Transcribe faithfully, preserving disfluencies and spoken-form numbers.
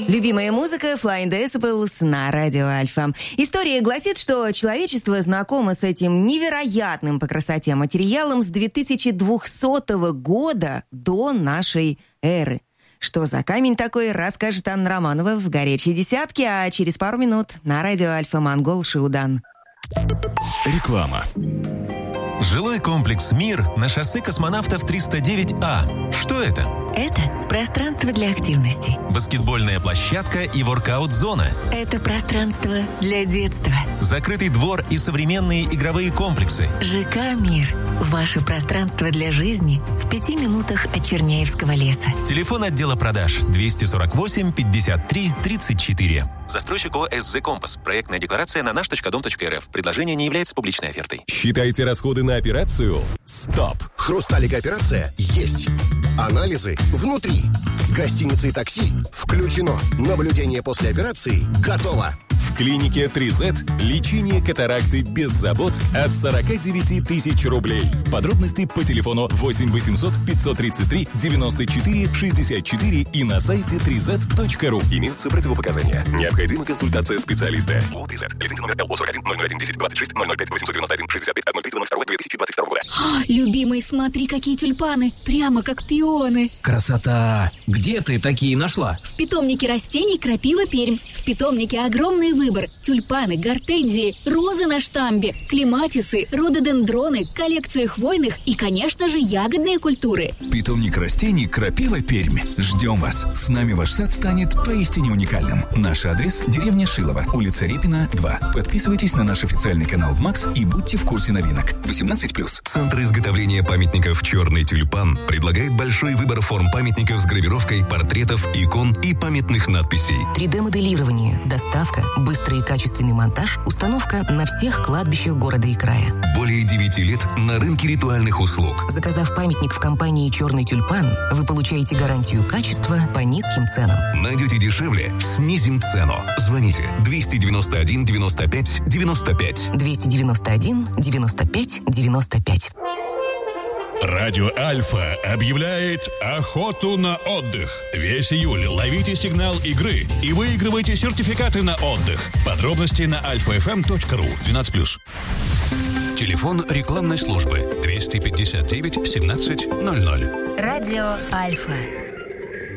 Любимая музыка Flying Decibels на радио Альфа. История гласит, что человечество знакомо с этим невероятным по красоте материалом с две тысячи двухсотого года до нашей эры. Что за камень такой, расскажет Анна Романова в «Горячей десятке», а через пару минут на радио Альфа Монгол Шиудан. Реклама. Жилой комплекс «Мир» на шоссе Космонавтов триста девять А. Что это? Это пространство для активности. Баскетбольная площадка и воркаут-зона. Это пространство для детства. Закрытый двор и современные игровые комплексы. ЖК «Мир». Ваше пространство для жизни в пяти минутах от Черняевского леса. Телефон отдела продаж двести сорок восемь пятьдесят три тридцать четыре. Застройщик ООО «СЗ Компас». Проектная декларация на наш точка дом точка эр эф. Предложение не является публичной офертой. Считайте расходы на операцию? Стоп! Хрусталик операция есть. Анализы внутри. Гостиницы и такси включено. Наблюдение после операции готово. В клинике три зет лечение катаракты без забот от сорок девять тысяч рублей. Подробности по телефону восемь восемьсот пятьсот тридцать три девяносто четыре шестьдесят четыре и на сайте три зет точка ру. Имеются противопоказания. Необходима консультация специалиста. Любимый, смотри, какие тюльпаны. Прямо как пионы. Красота! Где ты такие нашла? В питомнике растений «Крапива Пермь». В питомнике огромный выбор. Тюльпаны, гортензии, розы на штамбе, клематисы, рододендроны, коллекция хвойных и, конечно же, ягодные культуры. Питомник растений «Крапива Пермь». Ждем вас. С нами ваш сад станет поистине уникальным. Наш адрес – деревня Шилово, улица Репина, два. Подписывайтесь на наш официальный канал в МАКС и будьте в курсе новинок. восемнадцать плюс. Центр изготовления памятников «Черный тюльпан» предлагает большой выбор форм памятников с гравировкой, портретов, икон и памятных надписей. три дэ-моделирование, доставка, быстрый и качественный монтаж, установка на всех кладбищах города и края. Более девяти лет на рынке ритуальных услуг. Заказав памятник в компании «Черный тюльпан», вы получаете гарантию качества по низким ценам. Найдете дешевле – снизим цену. Звоните двести девяносто один девяносто пять девяносто пять. двести девяносто один девяносто пять девяносто пять. Радио Альфа объявляет охоту на отдых. Весь июль ловите сигнал игры и выигрывайте сертификаты на отдых. Подробности на альфа эф эм точка ру. двенадцать плюс. Телефон рекламной службы двести пятьдесят девять семнадцать ноль ноль. Радио Альфа.